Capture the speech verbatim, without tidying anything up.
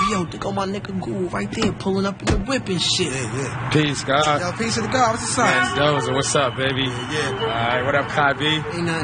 yo, think on my nigga Ghoul right there, pulling up in the whip and shit. Yeah, yeah. Peace, God. Yo, peace to the God. What's the sign? Mendoza, what's up, baby? Yeah, yeah. All right, what up, Kai B? Ain't nothing.